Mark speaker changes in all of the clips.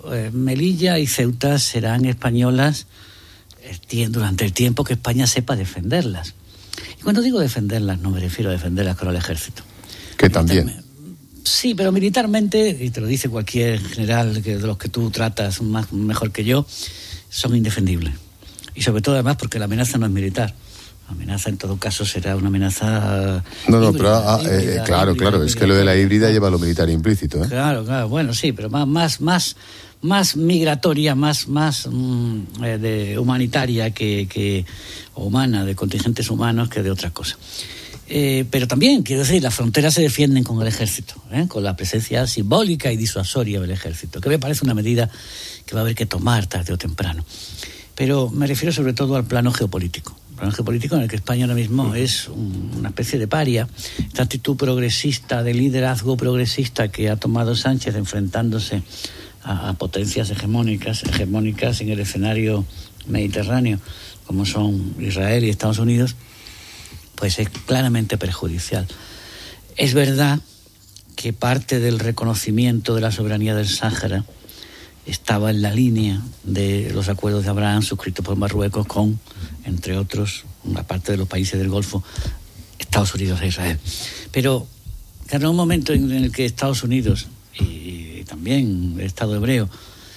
Speaker 1: Melilla y Ceuta serán españolas durante el tiempo que España sepa defenderlas. Y cuando digo defenderlas, no me refiero a defenderlas con el ejército.
Speaker 2: Que también.
Speaker 1: Sí, pero militarmente, y te lo dice cualquier general de los que tú tratas mejor que yo, son indefendibles. Y sobre todo, además, porque la amenaza no es militar. La amenaza, en todo caso, será una amenaza
Speaker 2: híbrida, claro, es que lo de la híbrida lleva lo militar implícito, ¿eh?
Speaker 1: Claro, bueno, sí, pero más migratoria, más de humanitaria que humana, de contingentes humanos, que de otra cosa. Pero también, quiero decir, las fronteras se defienden con el ejército, con la presencia simbólica y disuasoria del ejército, que me parece una medida que va a haber que tomar tarde o temprano. Pero me refiero sobre todo al plano geopolítico. En el que España ahora mismo es una especie de paria. Esta actitud progresista, de liderazgo progresista que ha tomado Sánchez enfrentándose a potencias hegemónicas en el escenario mediterráneo, como son Israel y Estados Unidos, pues es claramente perjudicial. Es verdad que parte del reconocimiento de la soberanía del Sáhara estaba en la línea de los acuerdos de Abraham suscritos por Marruecos con, entre otros, una parte de los países del Golfo, Estados Unidos e Israel. Pero en un momento en el que Estados Unidos y también el Estado hebreo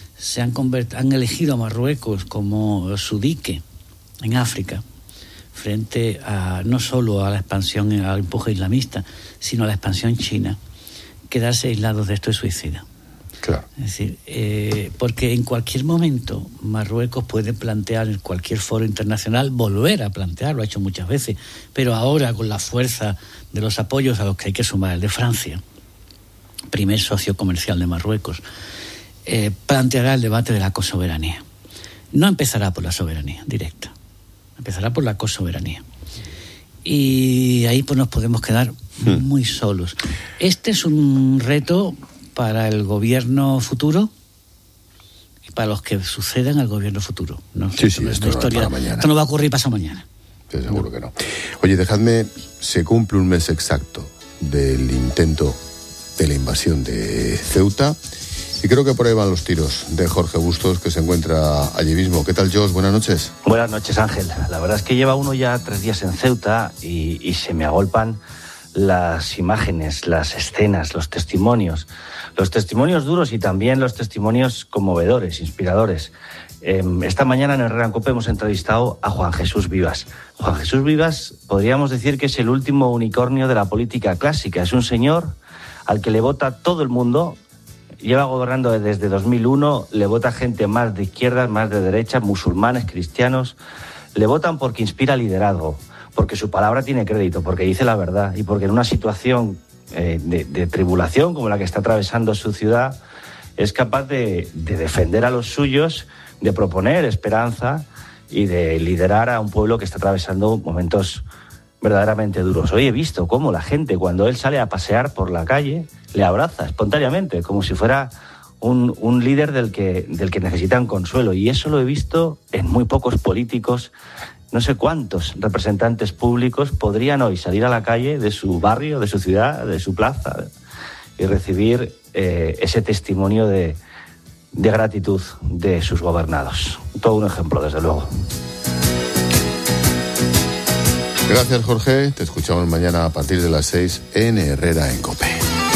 Speaker 1: han elegido a Marruecos como su dique en África, frente a no solo a la expansión, al empuje islamista, sino a la expansión china, quedarse aislados de esto es suicida.
Speaker 2: Claro.
Speaker 1: Es decir, porque en cualquier momento Marruecos puede plantear en cualquier foro internacional, volver a plantear, lo ha hecho muchas veces, pero ahora con la fuerza de los apoyos a los que hay que sumar el de Francia, primer socio comercial de Marruecos, planteará el debate de la cosoberanía. No empezará por la soberanía directa, empezará por la cosoberanía. Y ahí pues nos podemos quedar muy solos. Este es un reto para el gobierno futuro y para los que sucedan al gobierno futuro. No sé,
Speaker 2: sí, esto no para mañana.
Speaker 1: Esto no va a ocurrir pasado mañana.
Speaker 2: Sí, seguro que no. Oye, dejadme, se cumple un mes exacto del intento de la invasión de Ceuta y creo que por ahí van los tiros de Jorge Bustos, que se encuentra allí mismo. ¿Qué tal, Jos? Buenas noches.
Speaker 3: Buenas noches, Ángel. La verdad es que lleva uno ya 3 días en Ceuta y se me agolpan las imágenes, las escenas, los testimonios duros y también los testimonios conmovedores, inspiradores. Esta mañana en Herrera en Cope hemos entrevistado a Juan Jesús Vivas. Juan Jesús Vivas podríamos decir que es el último unicornio de la política clásica. Es un señor al que le vota todo el mundo. Lleva gobernando desde 2001, le vota gente más de izquierdas, más de derechas, musulmanes, cristianos. Le votan porque inspira liderazgo, porque su palabra tiene crédito, porque dice la verdad y porque en una situación de tribulación como la que está atravesando su ciudad es capaz de defender a los suyos, de proponer esperanza y de liderar a un pueblo que está atravesando momentos verdaderamente duros. Hoy he visto cómo la gente, cuando él sale a pasear por la calle, le abraza espontáneamente, como si fuera un líder del que necesitan consuelo. Y eso lo he visto en muy pocos políticos. No sé cuántos representantes públicos podrían hoy salir a la calle de su barrio, de su ciudad, de su plaza y recibir ese testimonio de gratitud de sus gobernados. Todo un ejemplo, desde luego.
Speaker 2: Gracias, Jorge. Te escuchamos mañana a partir de las 6 en Herrera en Cope.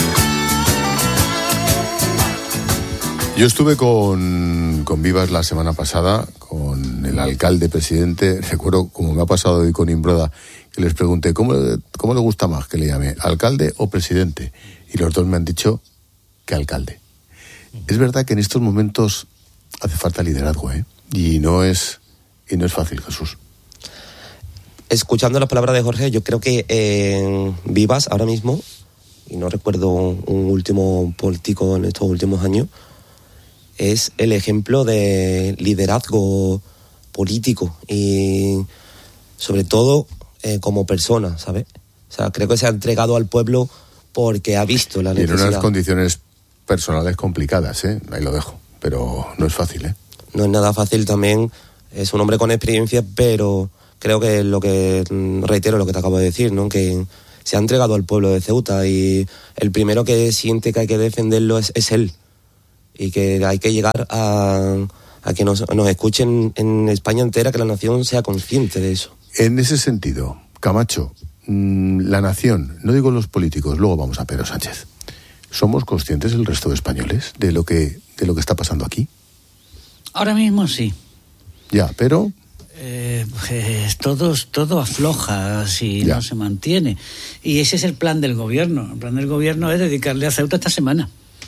Speaker 2: Yo estuve con Vivas la semana pasada, con el alcalde presidente. Recuerdo, como me ha pasado hoy con Imbroda, que les pregunté, ¿cómo le gusta más que le llame, alcalde o presidente? Y los dos me han dicho que alcalde. Es verdad que en estos momentos hace falta liderazgo, y no es fácil, Jesús.
Speaker 4: Escuchando las palabras de Jorge, yo creo que en Vivas ahora mismo, y no recuerdo un último político en estos últimos años, es el ejemplo de liderazgo político y sobre todo como persona, ¿sabes? O sea, creo que se ha entregado al pueblo porque ha visto la necesidad.
Speaker 2: Tiene unas condiciones personales complicadas, ahí lo dejo, pero no es fácil,
Speaker 4: No es nada fácil, también es un hombre con experiencia, pero creo que reitero lo que te acabo de decir, ¿no? Que se ha entregado al pueblo de Ceuta y el primero que siente que hay que defenderlo es él. y que hay que llegar a que nos escuchen en España entera, que la nación sea consciente de eso.
Speaker 2: En ese sentido, Camacho, la nación, no digo los políticos, luego vamos a Pedro Sánchez, ¿somos conscientes el resto de españoles de lo que está pasando aquí?
Speaker 1: Ahora mismo sí.
Speaker 2: Ya, pero...
Speaker 1: Pues todo afloja si no se mantiene. Y ese es el plan del gobierno. El plan del gobierno es dedicarle a Ceuta esta semana.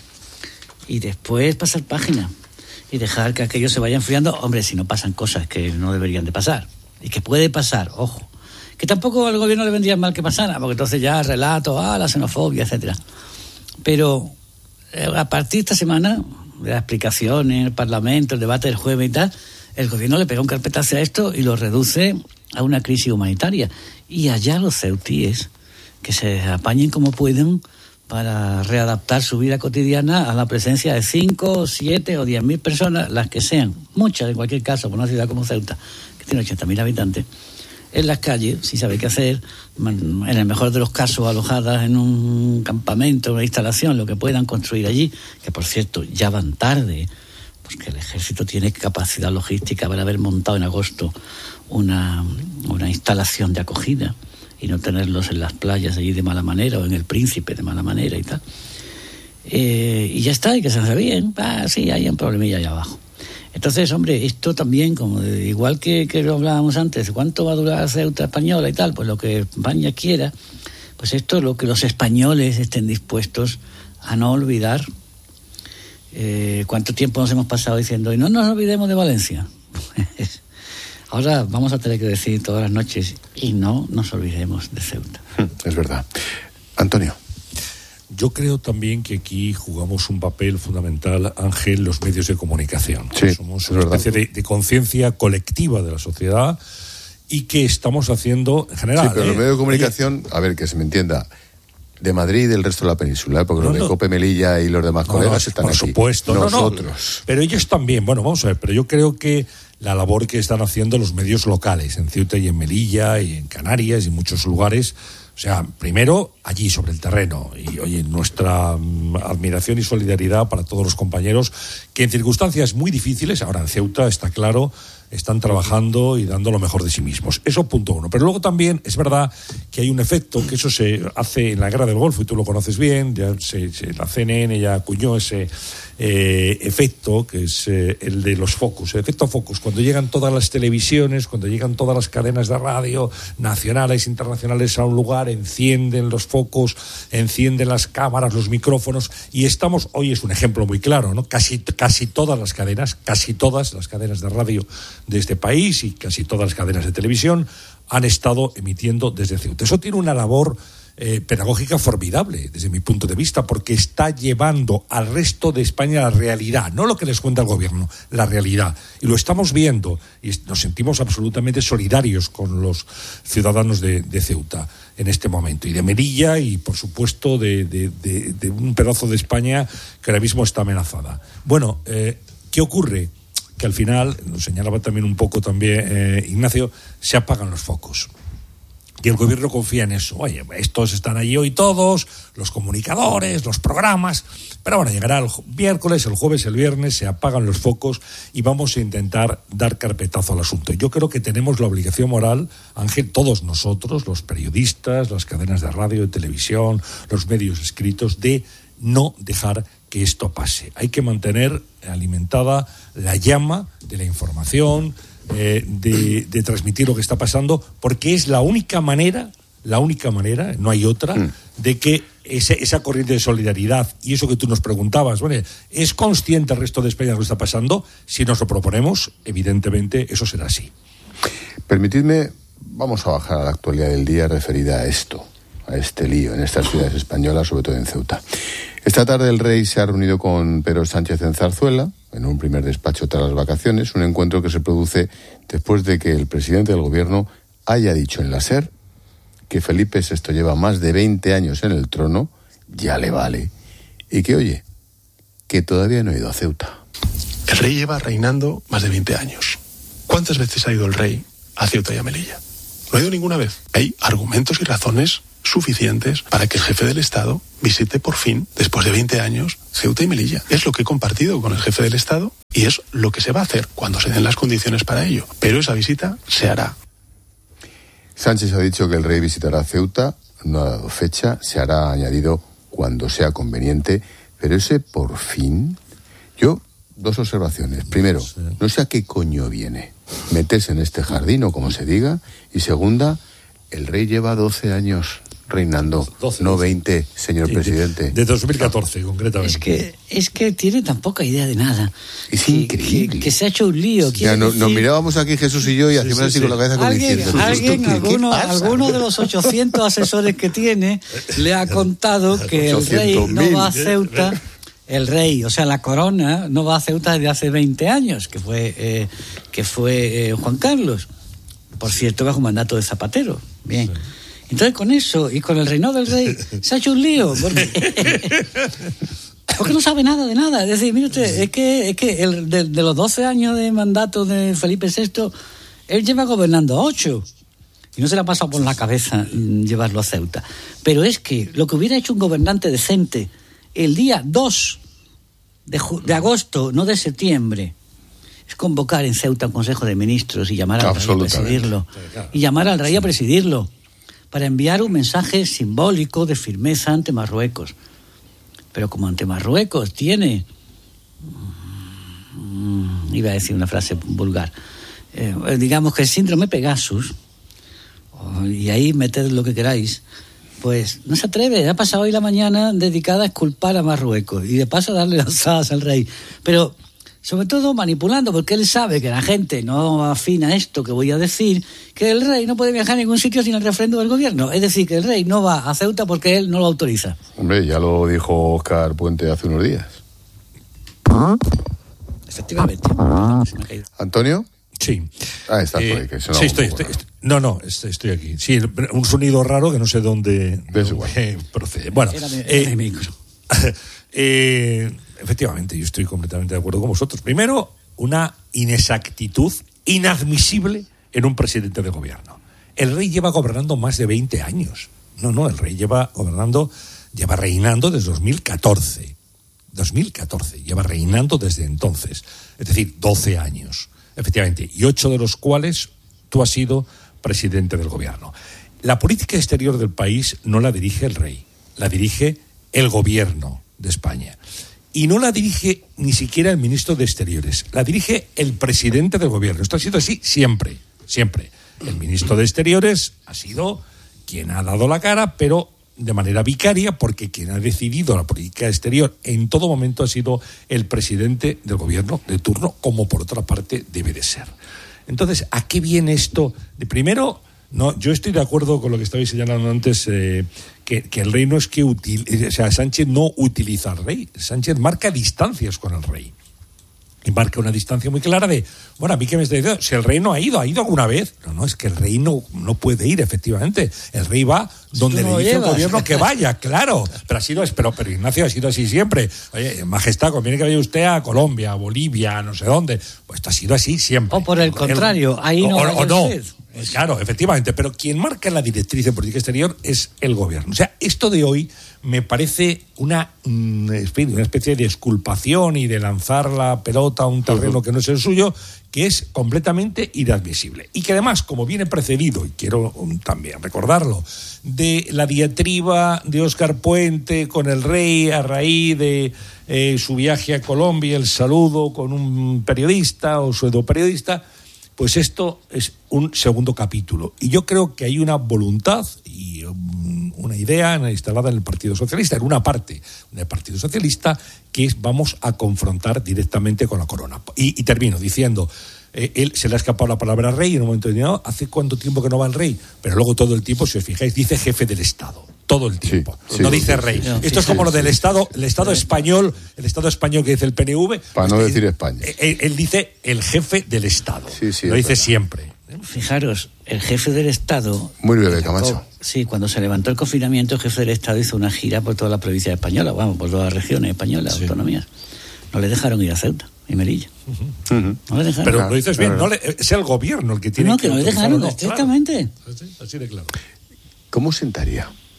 Speaker 1: Y después pasar página. Y dejar que aquello se vaya enfriando. Hombre, si no pasan cosas que no deberían de pasar. Y que puede pasar, ojo. Que tampoco al gobierno le vendría mal que pasara, porque entonces ya relato, la xenofobia, etcétera. Pero a partir de esta semana, de las explicaciones en el Parlamento, el debate del jueves y tal, el gobierno le pega un carpetazo a esto y lo reduce a una crisis humanitaria. Y allá los ceutíes, que se apañen como pueden para readaptar su vida cotidiana a la presencia de 5, 7 o 10.000 personas, las que sean, muchas en cualquier caso, por una ciudad como Ceuta, que tiene 80.000 habitantes, en las calles, sin saber qué hacer, en el mejor de los casos alojadas en un campamento, una instalación, lo que puedan construir allí, que por cierto ya van tarde, porque el ejército tiene capacidad logística para haber montado en agosto una instalación de acogida y no tenerlos en las playas allí de mala manera o en el Príncipe de mala manera y tal. Y ya está, y que se hace bien. Sí, hay un problemilla allá abajo. Entonces, hombre, esto también, como igual que lo hablábamos antes, ¿cuánto va a durar Ceuta española y tal? Pues lo que España quiera, pues esto es lo que los españoles estén dispuestos a no olvidar. ¿Cuánto tiempo nos hemos pasado diciendo y no nos olvidemos de Valencia? Ahora vamos a tener que decir todas las noches y no nos olvidemos de Ceuta.
Speaker 2: Es verdad. Antonio.
Speaker 5: Yo creo también que aquí jugamos un papel fundamental, Ángel, los medios de comunicación.
Speaker 2: Sí,
Speaker 5: somos una especie de conciencia colectiva de la sociedad y que estamos haciendo en general.
Speaker 2: Sí, pero los medios de comunicación, a ver, que se me entienda, de Madrid y del resto de la península, porque los de Cope Melilla y los demás colegas están aquí.
Speaker 5: Por supuesto.
Speaker 2: Nosotros.
Speaker 5: Pero ellos también, vamos a ver, pero yo creo que la labor que están haciendo los medios locales, en Ceuta y en Melilla y en Canarias y en muchos lugares, o sea, primero allí sobre el terreno y oye, nuestra admiración y solidaridad para todos los compañeros que en circunstancias muy difíciles, ahora en Ceuta está claro, están trabajando y dando lo mejor de sí mismos. Eso punto uno. Pero luego también es verdad que hay un efecto, que eso se hace en la Guerra del Golfo, y tú lo conoces bien, ya la CNN ya acuñó ese efecto, que es el de los focus, el efecto focus. Cuando llegan todas las televisiones, cuando llegan todas las cadenas de radio, nacionales, internacionales, a un lugar, encienden los focos, encienden las cámaras, los micrófonos, y estamos, hoy es un ejemplo muy claro, ¿no? Casi todas las cadenas de radio de este país y casi todas las cadenas de televisión han estado emitiendo desde Ceuta. Eso tiene una labor pedagógica formidable desde mi punto de vista, porque está llevando al resto de España la realidad, no lo que les cuenta el gobierno, la realidad. Y lo estamos viendo y nos sentimos absolutamente solidarios con los ciudadanos de Ceuta en este momento, y de Melilla y por supuesto de un pedazo de España que ahora mismo está amenazada. Bueno, ¿qué ocurre? Que al final, lo señalaba también un poco Ignacio, se apagan los focos. Y el gobierno confía en eso. Oye, estos están allí hoy todos, los comunicadores, los programas, pero bueno, llegará el miércoles, el jueves, el viernes, se apagan los focos y vamos a intentar dar carpetazo al asunto. Yo creo que tenemos la obligación moral, Ángel, todos nosotros, los periodistas, las cadenas de radio, de televisión, los medios escritos, de no dejar que esto pase. Hay que mantener alimentada la llama de la información, de transmitir lo que está pasando, porque es la única manera, no hay otra, de que esa corriente de solidaridad y eso que tú nos preguntabas, bueno, ¿es consciente el resto de España de lo que está pasando? Si nos lo proponemos, evidentemente eso será así.
Speaker 2: Permitidme, vamos a bajar a la actualidad del día referida a esto, a este lío en estas ciudades españolas, sobre todo en Ceuta. Esta tarde el rey se ha reunido con Pedro Sánchez en Zarzuela, en un primer despacho tras las vacaciones, un encuentro que se produce después de que el presidente del gobierno haya dicho en la SER que Felipe VI lleva más de 20 años en el trono, ya le vale, y que, oye, que todavía no ha ido a Ceuta.
Speaker 6: El rey lleva reinando más de 20 años. ¿Cuántas veces ha ido el rey a Ceuta y a Melilla? No ha ido ninguna vez. Hay argumentos y razones suficientes para que el jefe del Estado visite por fin, después de 20 años, Ceuta y Melilla. Es lo que he compartido con el jefe del Estado y es lo que se va a hacer cuando se den las condiciones para ello. Pero esa visita se hará.
Speaker 2: Sánchez ha dicho que el rey visitará Ceuta, no ha dado fecha, se hará añadido cuando sea conveniente, pero ese por fin... Yo, dos observaciones. Primero, no sé a qué coño viene meterse en este jardín o como se diga, y segunda, el rey lleva 12 años reinando, 12, no 20, señor presidente.
Speaker 5: De 2014, concretamente.
Speaker 1: Es que tiene tan poca idea de nada.
Speaker 2: Es increíble.
Speaker 1: Que se ha hecho un lío.
Speaker 2: Ya, nos mirábamos aquí Jesús y yo y hacíamos así con la cabeza como diciendo...
Speaker 1: Alguno de los 800 asesores que tiene le ha contado que el rey no va a Ceuta... El rey, o sea, la corona no va a Ceuta desde hace 20 años, que fue Juan Carlos. Por cierto, bajo mandato de Zapatero. Bien. Entonces, con eso y con el reinado del rey, se ha hecho un lío. Porque no sabe nada de nada. Es decir, mire usted, es que de los 12 años de mandato de Felipe VI, él lleva gobernando 8. Y no se le ha pasado por la cabeza llevarlo a Ceuta. Pero es que lo que hubiera hecho un gobernante decente el día 2 de agosto, no de septiembre, es convocar en Ceuta un Consejo de Ministros y llamar al rey a presidirlo. Y llamar al rey a presidirlo para enviar un mensaje simbólico de firmeza ante Marruecos. Pero como ante Marruecos tiene... iba a decir una frase vulgar. Digamos que el síndrome Pegasus, y ahí meted lo que queráis, pues no se atreve. Ha pasado hoy la mañana dedicada a exculpar a Marruecos y de paso a darle lanzadas al rey. Pero sobre todo manipulando, porque él sabe que la gente no afina a esto que voy a decir, que el rey no puede viajar a ningún sitio sin el refrendo del gobierno. Es decir, que el rey no va a Ceuta porque él no lo autoriza.
Speaker 2: Hombre, ya lo dijo Óscar Puente hace unos días.
Speaker 1: Efectivamente.
Speaker 2: ¿Antonio?
Speaker 5: Sí.
Speaker 2: Está por ahí, que se
Speaker 5: sí, estoy aquí. Sí, un sonido raro que no sé dónde procede. Bueno,
Speaker 1: era mi micro.
Speaker 5: Efectivamente, yo estoy completamente de acuerdo con vosotros. Primero, una inexactitud inadmisible en un presidente de gobierno. El rey lleva gobernando más de 20 años. No, el rey lleva reinando desde 2014. 2014, lleva reinando desde entonces. Es decir, 12 años. Efectivamente, y 8 de los cuales tú has sido presidente del gobierno. La política exterior del país no la dirige el rey, la dirige el gobierno de España. Y no la dirige ni siquiera el ministro de Exteriores, la dirige el presidente del gobierno. Esto ha sido así siempre, siempre. El ministro de Exteriores ha sido quien ha dado la cara, pero de manera vicaria, porque quien ha decidido la política exterior en todo momento ha sido el presidente del gobierno de turno, como por otra parte debe de ser. Entonces, ¿a qué viene esto? Primero, no, yo estoy de acuerdo con lo que estabais señalando antes, que el rey no es que Sánchez no utiliza al rey, Sánchez marca distancias con el rey. Y marca una distancia muy clara de, bueno, a mí que me está diciendo, si el rey no ha ido alguna vez. No, es que el rey no puede ir, efectivamente. El rey va donde le dice el gobierno que vaya, claro. Pero Ignacio, ha sido así siempre. Oye, Majestad, conviene que vaya usted a Colombia, a Bolivia, no sé dónde. Pues esto ha sido así siempre.
Speaker 1: O por el contrario, ahí no vaya usted.
Speaker 5: Claro, efectivamente, pero quien marca la directriz de política exterior es el gobierno. O sea, esto de hoy me parece una especie de exculpación y de lanzar la pelota a un terreno que no es el suyo, que es completamente inadmisible. Y que además, como viene precedido, y quiero también recordarlo, de la diatriba de Óscar Puente con el rey a raíz de su viaje a Colombia, el saludo con un periodista o pseudoperiodista, pues esto es un segundo capítulo. Y yo creo que hay una voluntad y una idea instalada en el Partido Socialista, en una parte del Partido Socialista, que es vamos a confrontar directamente con la corona. Y termino diciendo, él se le ha escapado la palabra rey en un momento determinado. ¿Hace cuánto tiempo que no va el rey? Pero luego todo el tiempo, si os fijáis, dice jefe del Estado. Todo el tiempo. No dice rey. Esto es como lo del Estado, el Estado español que dice el PNV.
Speaker 2: Para no decir España.
Speaker 5: Él dice el jefe del Estado. Lo dice siempre.
Speaker 1: Fijaros, el jefe del Estado...
Speaker 2: Muy breve, Camacho.
Speaker 1: Sí, cuando se levantó el confinamiento, el jefe del Estado hizo una gira por toda la provincia española, por todas las regiones españolas, autonomías. No le dejaron ir a Ceuta y Melilla. No le dejaron.
Speaker 5: Pero lo dices bien, es el gobierno el que tiene
Speaker 1: que no le dejaron, estrictamente.
Speaker 5: Claro. Así de claro.
Speaker 2: ¿Cómo sentaría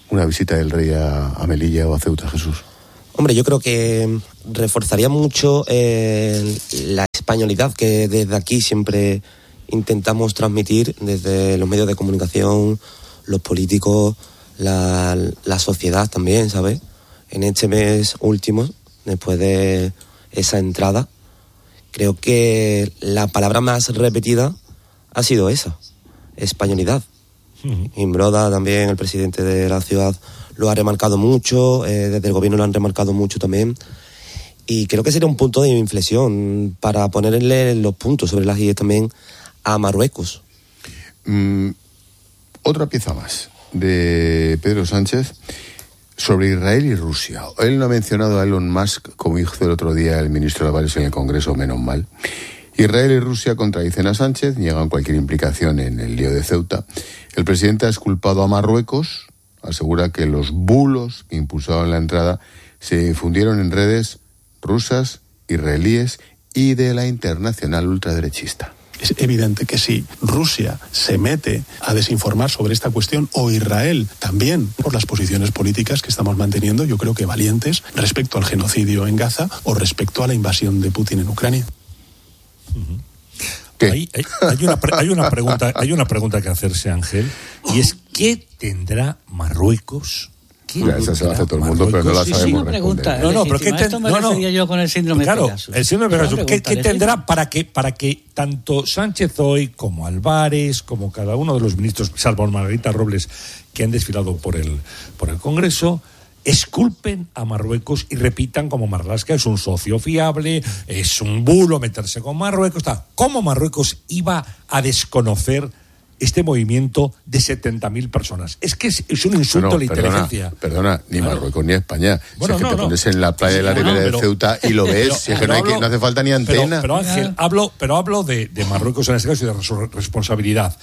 Speaker 2: una visita del rey a Melilla o a Ceuta, Jesús?
Speaker 4: Hombre, yo creo que reforzaría mucho la españolidad que desde aquí siempre intentamos transmitir, desde los medios de comunicación, los políticos, la sociedad también, ¿sabes? En este mes último, después de esa entrada, creo que la palabra más repetida ha sido esa, españolidad. Imbroda también, el presidente de la ciudad, lo ha remarcado mucho, desde el gobierno lo han remarcado mucho también, y creo que sería un punto de inflexión para ponerle los puntos sobre las IES también a Marruecos.
Speaker 2: Otra pieza más de Pedro Sánchez sobre Israel y Rusia. Él no ha mencionado a Elon Musk, como hizo el otro día el ministro de Álvarez en el Congreso, menos mal. Israel y Rusia contradicen a Sánchez, niegan cualquier implicación en el lío de Ceuta. El presidente ha exculpado a Marruecos, asegura que los bulos que impulsaron la entrada se difundieron en redes rusas, israelíes y de la internacional ultraderechista.
Speaker 6: Es evidente que si Rusia se mete a desinformar sobre esta cuestión, o Israel también, por las posiciones políticas que estamos manteniendo, yo creo que valientes, respecto al genocidio en Gaza o respecto a la invasión de Putin en Ucrania.
Speaker 5: Hay una pregunta que hacerse, Ángel, y es ¿qué tendrá Marruecos?
Speaker 2: Esa se la hace todo el mundo, pero no la sabemos responder.
Speaker 1: Esto me refería yo con el síndrome de Pegasus.
Speaker 5: El síndrome de Pegasus. ¿Qué tendrá para que tanto Sánchez hoy como Álvarez, como cada uno de los ministros, salvo Margarita Robles, que han desfilado por el Congreso, exculpen a Marruecos y repitan como Marlaska es un socio fiable, es un bulo meterse con Marruecos, tal? ¿Cómo Marruecos iba a desconocer este movimiento de 70.000 personas? Es que es un insulto a la inteligencia.
Speaker 2: Perdona, ni Marruecos ni España. Bueno, si es que te pones en la playa de la Ribera de Ceuta y lo ves, si es que no hace falta ni antena.
Speaker 5: Pero Ángel, hablo de Marruecos en este caso y de su responsabilidad.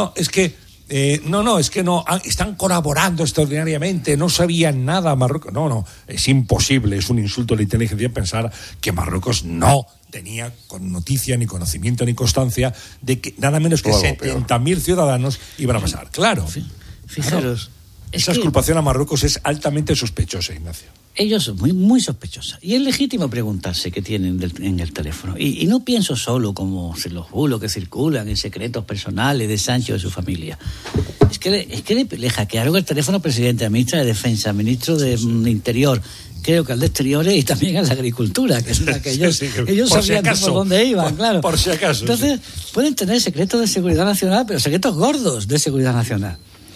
Speaker 5: Están colaborando extraordinariamente, no sabían nada Marruecos. No, es imposible, es un insulto a la inteligencia pensar que Marruecos no tenía noticia, ni conocimiento, ni constancia de que nada menos que 70.000 ciudadanos iban a pasar. Claro.
Speaker 1: Fijaros.
Speaker 5: Esa exculpación a Marruecos es altamente sospechosa, Ignacio.
Speaker 1: Ellos son muy, muy sospechosos. Y es legítimo preguntarse qué tienen en el teléfono. Y no pienso solo como los bulos que circulan en secretos personales de Sánchez o de su familia. Es que le hackearon el teléfono al presidente, al ministro de Defensa, al ministro de Interior, creo que al de Exteriores y también a la Agricultura, que es la que ellos sabían por dónde iban, claro.
Speaker 5: Por si acaso.
Speaker 1: Entonces, pueden tener secretos de seguridad nacional, pero secretos gordos de seguridad nacional.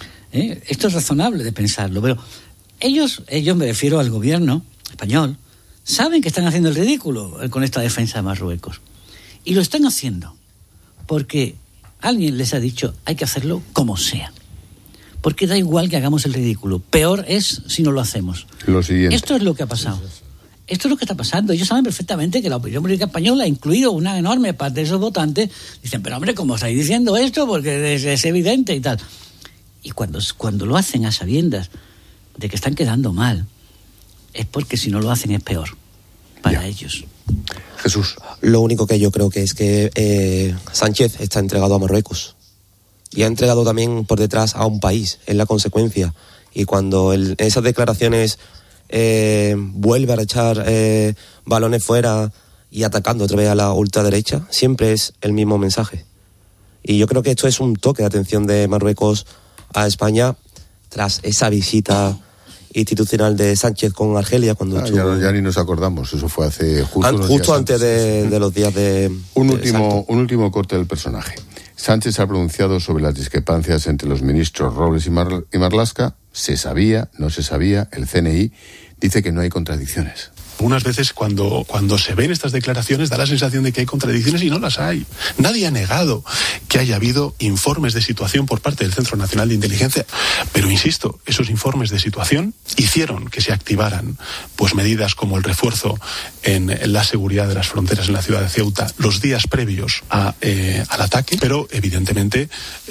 Speaker 1: Esto es razonable de pensarlo, pero ellos, me refiero al gobierno español, saben que están haciendo el ridículo con esta defensa de Marruecos. Y lo están haciendo porque alguien les ha dicho hay que hacerlo como sea. Porque da igual que hagamos el ridículo. Peor es si no lo hacemos.
Speaker 2: Lo siguiente.
Speaker 1: Esto es lo que ha pasado. Esto es lo que está pasando. Ellos saben perfectamente que la opinión política española, incluido una enorme parte de esos votantes, dicen, pero hombre, ¿cómo estáis diciendo esto? Porque es evidente y tal. Y cuando lo hacen a sabiendas de que están quedando mal, es porque si no lo hacen es peor para ellos.
Speaker 2: Jesús.
Speaker 4: Lo único que yo creo que es que Sánchez está entregado a Marruecos y ha entregado también por detrás a un país, es la consecuencia. Y cuando en esas declaraciones vuelve a echar balones fuera y atacando otra vez a la ultraderecha, siempre es el mismo mensaje. Y yo creo que esto es un toque de atención de Marruecos a España tras esa visita institucional de Sánchez con Argelia cuando
Speaker 2: ya ni nos acordamos, eso fue hace
Speaker 4: justo antes de los días de
Speaker 2: un último corte del personaje. Sánchez ha pronunciado sobre las discrepancias entre los ministros Robles y Marlaska. Se sabía, no se sabía, el CNI dice que no hay contradicciones.
Speaker 6: Algunas veces cuando se ven estas declaraciones da la sensación de que hay contradicciones y no las hay. Nadie ha negado que haya habido informes de situación por parte del Centro Nacional de Inteligencia, pero insisto, esos informes de situación hicieron que se activaran pues medidas como el refuerzo en la seguridad de las fronteras en la ciudad de Ceuta los días previos al ataque, pero evidentemente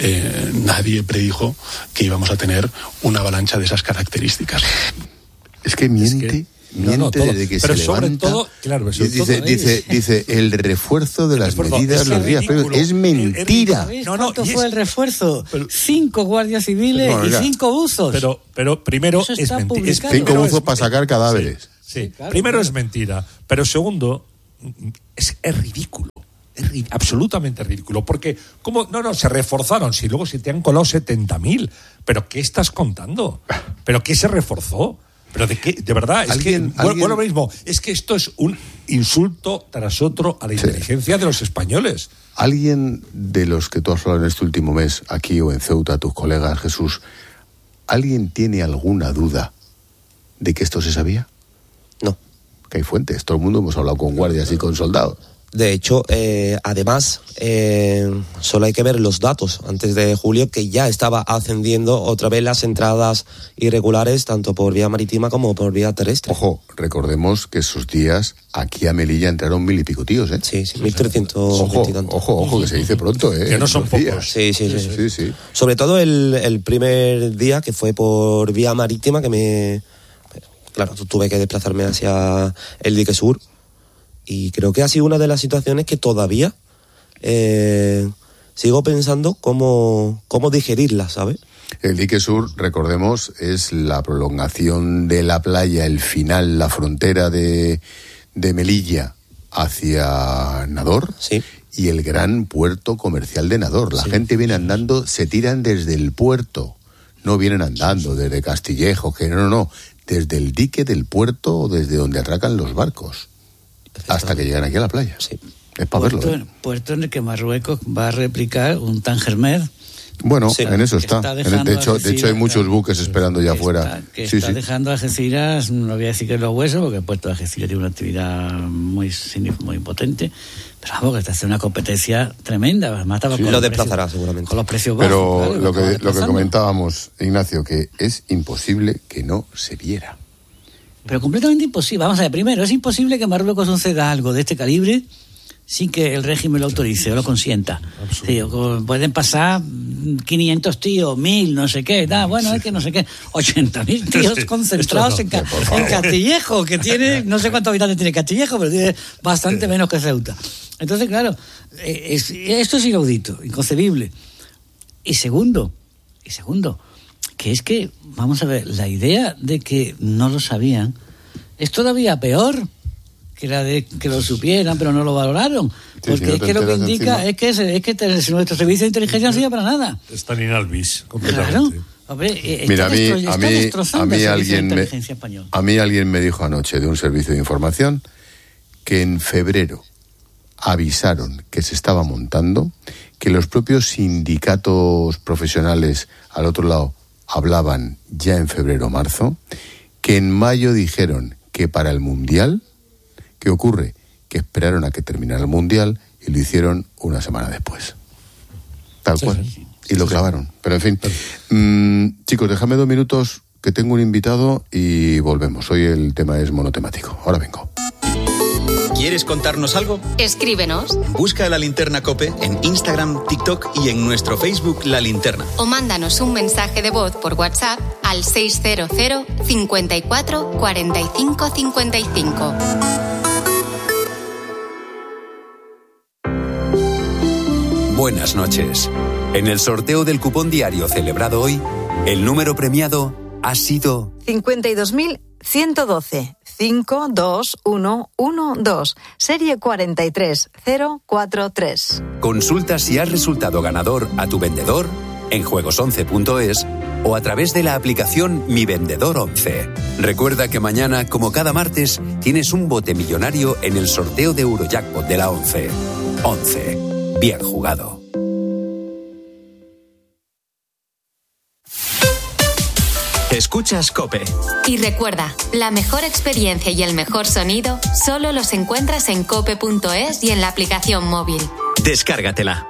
Speaker 6: nadie predijo que íbamos a tener una avalancha de esas características.
Speaker 2: Es que miente. Miente desde que
Speaker 5: pero
Speaker 2: se
Speaker 5: sobre
Speaker 2: levanta.
Speaker 5: Todo, claro,
Speaker 2: Dice el refuerzo de las medidas los días previos. Es mentira.
Speaker 1: ¿Cuánto fue el refuerzo? 5 guardias civiles y 5 buzos.
Speaker 5: Pero primero
Speaker 1: Eso
Speaker 5: es
Speaker 1: está
Speaker 5: mentira.
Speaker 1: publicado.
Speaker 2: 5 buzos para sacar cadáveres.
Speaker 5: Sí.
Speaker 1: Claro,
Speaker 5: Primero
Speaker 1: claro.
Speaker 5: es mentira, pero segundo es ridículo. Absolutamente ridículo, porque ¿cómo? No, se reforzaron, si luego se te han colado 70.000, pero ¿qué estás contando? ¿Pero qué se reforzó? ¿Pero de qué? De verdad, es que, bueno, mismo, es que esto es un insulto tras otro a la inteligencia de los españoles.
Speaker 2: ¿Alguien de los que tú has hablado en este último mes, aquí o en Ceuta, tus colegas, Jesús, alguien tiene alguna duda de que esto se sabía?
Speaker 4: No.
Speaker 2: Que hay fuentes, todo el mundo hemos hablado con guardias y con soldados.
Speaker 4: De hecho, además, solo hay que ver los datos antes de julio, que ya estaba ascendiendo otra vez las entradas irregulares, tanto por vía marítima como por vía terrestre.
Speaker 2: Ojo, recordemos que esos días aquí a Melilla entraron 1.000 y pico tíos, ¿eh?
Speaker 4: Sí, 1.300 y tanto.
Speaker 2: Ojo, que se dice pronto, ¿eh?
Speaker 5: Que no son pocos.
Speaker 4: Sí.
Speaker 2: Sí.
Speaker 4: Sobre todo el primer día, que fue por vía marítima, Claro, tuve que desplazarme hacia el dique sur. Y creo que ha sido una de las situaciones que todavía sigo pensando cómo digerirla, ¿sabes?
Speaker 2: El dique sur, recordemos, es la prolongación de la playa, el final, la frontera de Melilla hacia Nador.
Speaker 4: Sí.
Speaker 2: Y el gran puerto comercial de Nador. La gente viene andando, se tiran desde el puerto. No vienen andando desde Castillejo, que no. Desde el dique del puerto o desde donde atracan los barcos. Hasta que llegan aquí a la playa.
Speaker 4: Sí.
Speaker 2: Es para verlo.
Speaker 1: Puerto en el que Marruecos va a replicar un Tangermed.
Speaker 2: Bueno,
Speaker 4: Sí.
Speaker 2: en eso está. De hecho, hay muchos buques esperando ya afuera.
Speaker 1: Está dejando a Algeciras, no voy a decir que los huesos, porque el puerto de Algeciras tiene una actividad muy potente, pero vamos, que está haciendo una competencia tremenda. Además,
Speaker 4: Lo desplazará seguramente.
Speaker 1: Con los precios bajos.
Speaker 2: Pero
Speaker 1: claro,
Speaker 2: lo que comentábamos, Ignacio, que es imposible que no se viera.
Speaker 1: Pero completamente imposible. Vamos a ver, primero, es imposible que Marruecos conceda algo de este calibre sin que el régimen lo autorice o lo consienta. Sí, pueden pasar 500 tíos, 1.000, no sé qué, es que no sé qué, 80.000 tíos concentrados en Castillejo, que tiene, no sé cuántos habitantes tiene Castillejo, pero tiene bastante menos que Ceuta. Entonces, claro, esto es inaudito, inconcebible. Y segundo, que es que, vamos a ver, la idea de que no lo sabían es todavía peor que la de que lo supieran pero no lo valoraron, porque
Speaker 2: si no
Speaker 1: es que lo que indica
Speaker 2: encima...
Speaker 1: es que nuestro servicio de inteligencia no sirve para nada.
Speaker 5: Están inalvis completamente.
Speaker 1: Claro. Hombre,
Speaker 2: Mira,
Speaker 1: a
Speaker 2: mí alguien me dijo anoche de un servicio de información que en febrero avisaron que se estaba montando, que los propios sindicatos profesionales al otro lado hablaban ya en febrero o marzo, que en mayo dijeron que para el Mundial, ¿qué ocurre? Que esperaron a que terminara el Mundial y lo hicieron una semana después. Tal cual.
Speaker 5: Sí.
Speaker 2: Y lo clavaron. Pero en fin. Chicos, déjame 2 minutos que tengo un invitado y volvemos. Hoy el tema es monotemático. Ahora vengo.
Speaker 7: ¿Quieres contarnos algo?
Speaker 8: Escríbenos.
Speaker 7: Busca La Linterna COPE en Instagram, TikTok y en nuestro Facebook La Linterna.
Speaker 8: O mándanos un mensaje de voz por WhatsApp al 600 54 45 55.
Speaker 9: Buenas noches. En el sorteo del cupón diario celebrado hoy, el número premiado ha sido
Speaker 10: 52.112. 52112, serie 43043.
Speaker 9: Consulta si has resultado ganador a tu vendedor en juegos11.es o a través de la aplicación Mi Vendedor 11. Recuerda que mañana, como cada martes, tienes un bote millonario en el sorteo de Eurojackpot de la 11. 11. Bien jugado.
Speaker 7: Escuchas COPE.
Speaker 8: Y recuerda, la mejor experiencia y el mejor sonido solo los encuentras en cope.es y en la aplicación móvil.
Speaker 7: Descárgatela.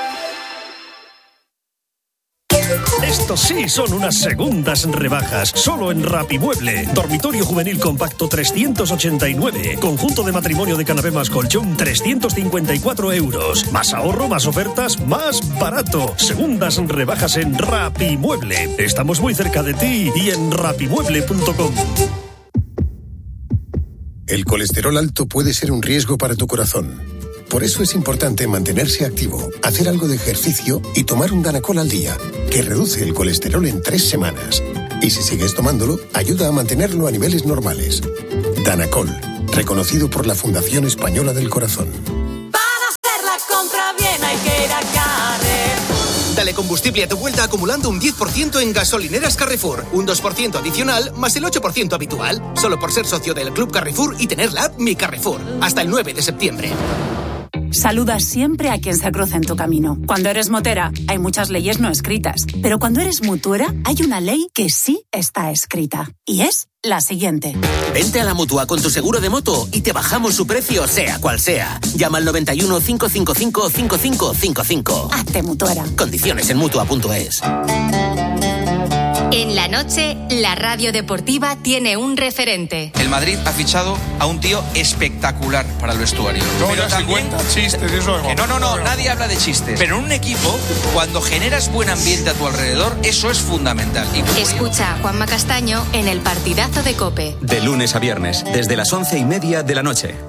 Speaker 11: Estos sí son unas segundas rebajas. Solo en Rapimueble. Dormitorio juvenil compacto 389. Conjunto de matrimonio de canapé más colchón 354 euros. Más ahorro, más ofertas, más barato. Segundas rebajas en Rapimueble. Estamos muy cerca de ti y en rapimueble.com.
Speaker 10: El colesterol alto puede ser un riesgo para tu corazón. Por eso es importante mantenerse activo, hacer algo de ejercicio y tomar un Danacol al día, que reduce el colesterol en 3 semanas. Y si sigues tomándolo, ayuda a mantenerlo a niveles normales. Danacol, reconocido por la Fundación Española del Corazón.
Speaker 12: Para hacer la compra bien hay que ir a Carrefour.
Speaker 13: Dale combustible a tu vuelta acumulando un 10% en gasolineras Carrefour. Un 2% adicional más el 8% habitual. Solo por ser socio del Club Carrefour y tener la app Mi Carrefour. Hasta el 9 de septiembre.
Speaker 14: Saluda siempre a quien se cruza en tu camino. Cuando eres motera, hay muchas leyes no escritas. Pero cuando eres mutuera, hay una ley que sí está escrita. Y es la siguiente.
Speaker 15: Vente a la Mutua con tu seguro de moto y te bajamos su precio, sea cual sea. Llama al 91 555 5555.
Speaker 14: Hazte mutuera.
Speaker 15: Condiciones en Mutua.es.
Speaker 8: En la noche, la radio deportiva tiene un referente.
Speaker 16: El Madrid ha fichado a un tío espectacular para el vestuario.
Speaker 17: Pero también chistes, eso es
Speaker 16: no, nadie habla de chistes. Pero en un equipo, cuando generas buen ambiente a tu alrededor, eso es fundamental.
Speaker 8: Escucha a Juanma Castaño en el partidazo de COPE.
Speaker 7: De lunes a viernes, desde las 11:30 de la noche.